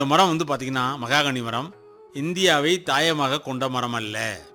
இந்த மரம் வந்து பார்த்தீங்கன்னா மகாகனி மரம் இந்தியாவை தாயமாக கொண்ட மரம் அல்ல.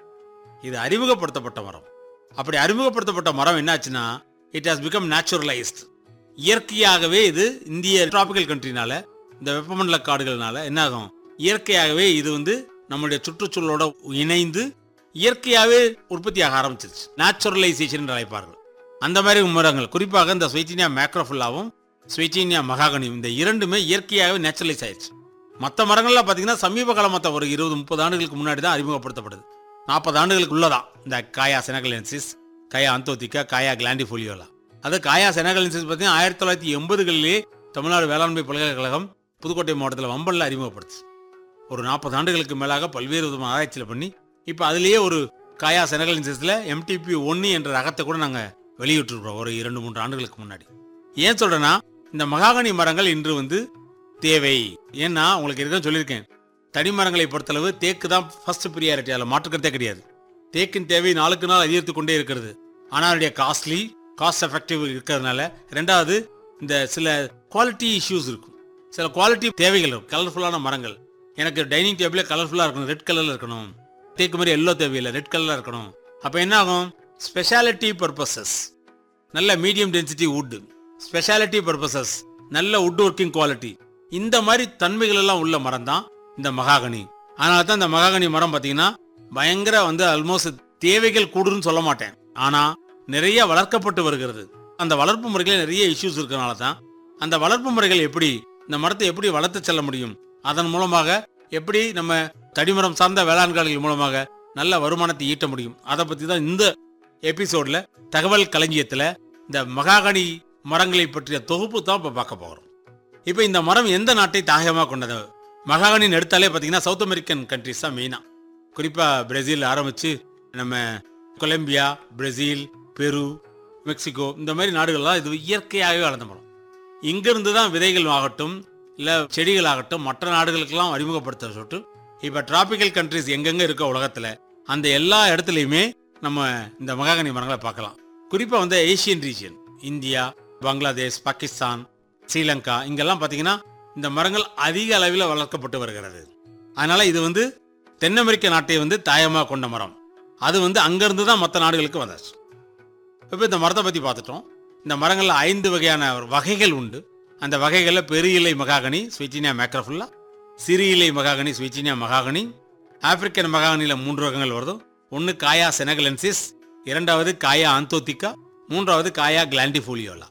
இது அறிமுகப்படுத்தப்பட்ட மரம். அப்படி அறிமுகப்படுத்தப்பட்ட மரம் என்னாச்சுன்னா இட் ஹாஸ் பிகம் நேச்சுரலைஸ்ட். இயற்கையாகவே இது இந்திய டிராபிக்கல் கண்ட்ரினால, இந்த வெப்பமண்டல காடுகள்னால என்ன ஆகும், இயற்கையாகவே இது வந்து நம்மளுடைய சுற்றுச்சூழலோட இணைந்து இயற்கையாகவே உற்பத்தியாக ஆரம்பிச்சிருச்சு. நேச்சுரலைசேஷன் என்று அழைப்பார்கள். அந்த மாதிரி மரங்கள் குறிப்பாக இந்த ஸ்வைட்டீனியா மேக்ரோஃபில்லாவும் ஸ்வைட்டீனியா மகாகனியும் இந்த இரண்டுமே இயற்கையாகவே நேச்சுரலைஸ் ஆயிடுச்சு. மற்ற மரங்கள்லாம் பார்த்தீங்கன்னா சமீப காலமாக ஒரு 20-30 ஆண்டுகளுக்கு முன்னாடி தான் அறிமுகப்படுத்தப்படுது. 40 ஆண்டுகளுக்கு உள்ளதான் இந்த காயா செனகலென்சிஸ், காயா அந்தோத்திகா, காயா கிளாண்டிஃபோலியோலாம். அது காயா செனகலென்சிஸ் பார்த்தீங்கன்னா 1980களிலே தமிழ்நாடு வேளாண்மை பல்கலைக்கழகம் புதுக்கோட்டை மாவட்டத்தில் வம்பல்ல அறிமுகப்படுச்சு. ஒரு 40 ஆண்டுகளுக்கு மேலாக பல்வேறு விதமான ஆராய்ச்சியில் பண்ணி இப்போ அதுலேயே ஒரு காயா செனகலென்சிஸில் MTP1 என்ற ரகத்தை கூட நாங்கள் வெளியிட்டிருக்கிறோம் ஒரு 2-3 ஆண்டுகளுக்கு முன்னாடி. ஏன் சொல்கிறேன்னா இந்த மகாகனி மரங்கள் இன்று வந்து தேவை. ஏன்னா உங்களுக்கு இருக்குன்னு சொல்லியிருக்கேன், தனி மரங்களை பொறுத்தளவு தேக்கு தான் ஃபர்ஸ்ட் ப்ரியாரிட்டி, அதில் மாற்றுக்கிறதே கிடையாது. தேக்கின் தேவை நாளுக்கு நாள் அதிகரித்து கொண்டே இருக்கிறது. ஆனால் அதனுடைய காஸ்ட் எஃபெக்டிவ் இருக்கிறதுனால, ரெண்டாவது இந்த சில குவாலிட்டி இஷ்யூஸ் இருக்கும், சில குவாலிட்டி தேவைகள் இருக்கும். கலர்ஃபுல்லான மரங்கள், எனக்கு டைனிங் டேபிளே கலர்ஃபுல்லாக இருக்கணும், ரெட் கலரில் இருக்கணும், தேக்கு மாதிரி எல்லோ தேவையில்லை, ரெட் கலரில் இருக்கணும். அப்போ என்ன ஆகும், ஸ்பெஷாலிட்டி பர்பஸஸ் நல்ல medium density would, speciality purposes நல்ல வுட் ஒர்க்கிங் குவாலிட்டி, இந்த மாதிரி தன்மைகள் எல்லாம் உள்ள மரம் தான் இந்த மகாகனி. அதனால தான் இந்த மகாகனி மரம் பார்த்தீங்கன்னா பயங்கர வந்து ஆல்மோஸ்ட் தேவைகள் கூடுன்னு சொல்ல மாட்டேன், ஆனால் நிறைய வளர்க்கப்பட்டு வருகிறது. அந்த வளர்ப்பு முறைகளில் நிறைய இஷ்யூஸ் இருக்கிறனால தான் அந்த வளர்ப்பு முறைகள் எப்படி இந்த மரத்தை எப்படி வளர்த்து செல்ல முடியும், அதன் மூலமாக எப்படி நம்ம தடிமரம் சார்ந்த வேளாண்காரர்கள் மூலமாக நல்ல வருமானத்தை ஈட்ட முடியும், அதை பற்றி தான் இந்த எபிசோட்ல தகவல் களஞ்சியத்தில் இந்த மகாகனி மரங்களை பற்றிய தொகுப்பு தான் இப்போ பார்க்க போகிறோம். இப்போ இந்த மரம் எந்த நாட்டை தாயகமாக கொண்டது? மகாகனின்னு எடுத்தாலே பார்த்தீங்கன்னா சவுத் அமெரிக்கன் கண்ட்ரிஸ் தான் மெயினாக. குறிப்பாக பிரேசில் ஆரம்பித்து நம்ம கொலம்பியா, பிரேசில், பெரு, மெக்சிகோ இந்த மாதிரி நாடுகள்லாம் இது இயற்கையாகவே வளர்ந்த மரம். இங்கிருந்து தான் விதைகள் ஆகட்டும் இல்லை செடிகள் ஆகட்டும் மற்ற நாடுகளுக்கெல்லாம் அறிமுகப்படுத்த சொல்லிட்டு இப்போ டிராபிக்கல் கண்ட்ரிஸ் எங்கெங்கே இருக்க உலகத்தில் அந்த எல்லா இடத்துலையுமே நம்ம இந்த மகாகனி மரங்களை பார்க்கலாம். குறிப்பாக வந்து Asian region, India, Bangladesh, Pakistan, Sri Lanka, இங்கெல்லாம் பார்த்தீங்கன்னா இந்த மரங்கள் அதிக அளவில் வளர்க்கப்பட்டு வருகிறது. அதனால இது வந்து தென் அமெரிக்க நாட்டை வந்து தாயமாக கொண்ட மரம். அது வந்து அங்கிருந்து தான் மற்ற நாடுகளுக்கு வந்தாச்சு. இப்போ இந்த மரத்தை பற்றி பார்த்துட்டோம். இந்த மரங்களில் 5 வகையான வகைகள் உண்டு. அந்த வகைகளில் பெரிய இலை மகாகனி ஸ்வைட்டீனியா மேக்ரோஃபில்லா, சிறு இலை மகாகனி ஸ்வைட்டீனியா மகாகனி, ஆப்பிரிக்கன் மகாகனியில் 3 ரகங்கள் வருது. ஒன்று காயா செனகலென்சிஸ், இரண்டாவது காயா அந்தோத்திகா, மூன்றாவது காயா கிளாண்டிஃபோலியோலா.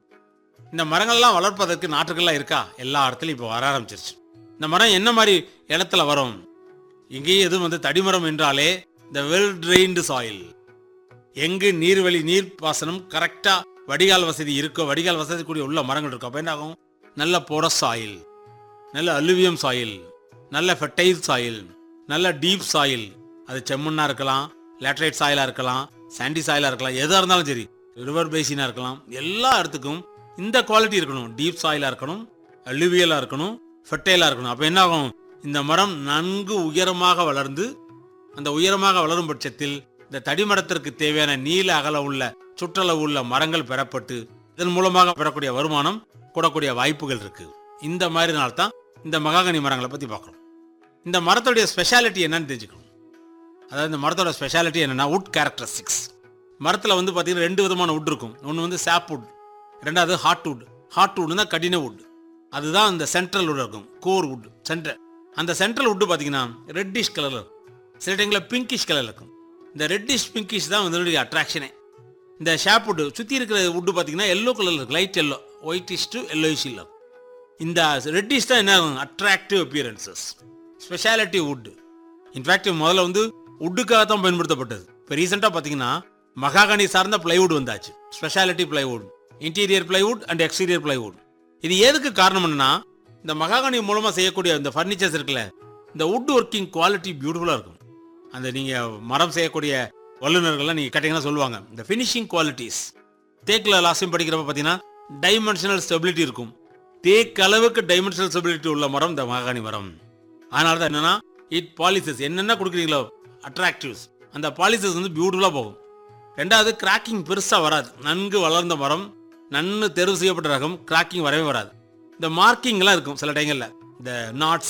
இந்த மரங்கள்லாம் வளர்ப்பதற்கு நாற்றுகள்லாம் இருக்கா? எல்லா இடத்துலையும் இப்போ வர ஆரம்பிச்சிருச்சு. இந்த மரம் என்ன மாதிரி இடத்துல வரும்? இங்கேயும் எதுவும் வந்து தடிமரம் என்றாலே இந்த வெல் ட்ரெயின்டு சாயில், எங்கு நீர்வழி நீர் பாசனம் கரெக்டாக வடிகால் வசதி இருக்கோ, வடிகால் வசதி கூடிய உள்ள மரங்கள் இருக்கும். அப்போ என்ன ஆகும், நல்ல போரஸ் சாயில், நல்ல அலுவியம் சாயில், நல்ல ஃபெர்டைல் சாயில், நல்ல டீப் சாயில். அது செம்மண்ணாக இருக்கலாம், லேட்டரைட் சாயிலாக இருக்கலாம், சாண்டி சாயிலாக இருக்கலாம், எதாக இருந்தாலும் சரி, ரிவர் பேசினாக இருக்கலாம், எல்லா இடத்துக்கும் இந்த குவாலிட்டி இருக்கணும். டீப் சாயிலாக இருக்கணும், அலுவியலாக இருக்கணும், ஃபெர்டைலாக இருக்கணும். அப்போ என்ன ஆகும், இந்த மரம் நன்கு உயரமாக வளர்ந்து அந்த உயரமாக வளரும் பட்சத்தில் இந்த தடிமரத்திற்கு தேவையான நீள அகல உள்ள சுற்றளவு உள்ள மரங்கள் பெறப்பட்டு இதன் மூலமாக பெறக்கூடிய வருமானம் கூடக்கூடிய வாய்ப்புகள் இருக்கு. இந்த மாதிரி நாள் தான் இந்த மகாகனி மரங்களை பற்றி பார்க்குறோம். இந்த மரத்துடைய ஸ்பெஷாலிட்டி என்னன்னு தெரிஞ்சுக்கணும். அதாவது இந்த மரத்தோட ஸ்பெஷாலிட்டி என்னன்னா வுட் கேரக்டரிஸ்டிக்ஸ். மரத்தில் வந்து பார்த்தீங்கன்னா 2 விதமான வுட் இருக்கும். ஒன்று வந்து சாப் வுட், ரெண்டாவது ஹார்ட் வுட். ஹார்ட் வுட்னா கடின வுட், அதுதான் இந்த சென்ட்ரல் வுட் இருக்கும், கோர் வுட் சென்ட்ரல். அந்த சென்ட்ரல் வுட் பார்த்தீங்கன்னா ரெட்டிஷ் கலரில் இருக்கும், சில டைமில் பிங்கிஷ் கலரில் இருக்கும். இந்த ரெட்டிஷ் பிங்கிஷ் தான் வந்து அட்ராக்ஷனே. இந்த ஷாப் வுட் சுற்றி இருக்கிற வுட்டு பார்த்தீங்கன்னா எல்லோ கலரில் இருக்கும், light yellow, whitish to yellowish இருக்கும். இந்த ரெட்டிஷ் தான் என்ன ஆகும், attractive appearances, speciality would. In fact முதல்ல வந்து வுட்டுக்காக தான் பயன்படுத்தப்பட்டது. இப்போ ரீசெண்டாக பார்த்தீங்கன்னா மகாகனி சார்ந்த பிளைவுட் வந்தாச்சு, speciality plywood, interior plywood and exterior plywood. இது எதுக்கு காரணம் என்னன்னா இந்த மகாகனி மூலமாக செய்யக்கூடிய இந்த ஃபர்னிச்சர்ஸ் இருக்குல்ல, இந்த வுட் ஒர்க்கிங் குவாலிட்டி பியூட்டிஃபுல்லாக இருக்கும். அந்த நீங்கள் மரம் செய்யக்கூடிய வல்லுநர்கள்லாம் நீங்கள் கேட்டிங்கன்னா சொல்லுவாங்க இந்த ஃபினிஷிங் குவாலிட்டிஸ். தேக்கில் லாஸ்டைம் படிக்கிறப்ப பார்த்தீங்கன்னா டைமென்ஷனல் ஸ்டெபிலிட்டி இருக்கும். தேக்கு அளவுக்கு டைமென்ஷனல் ஸ்டெபிலிட்டி உள்ள மரம் இந்த மகாகனி மரம். அதனால தான் என்னன்னா இட் பாலிசஸ் என்னென்ன கொடுக்குறீங்களோ அட்ராக்டிவ்ஸ், அந்த பாலிசஸ் வந்து பியூட்டிஃபுல்லாக போகும். ரெண்டாவது கிராக்கிங் பெருசாக வராது. நன்கு வளர்ந்த மரம், நன்கு தேர்வு செய்யப்பட்ட ரகம், கிராக்கிங் வரவே வராது. இந்த மார்க்கிங்லாம் இருக்கும் சில டைங்களில், the knots